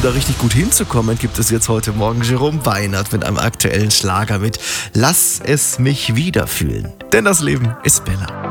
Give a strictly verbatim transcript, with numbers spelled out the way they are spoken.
da richtig gut hinzukommen, gibt es jetzt heute Morgen Jerome Weinert mit einem aktuellen Schlager mit Lass es mich wieder fühlen. Denn das Leben ist Bella.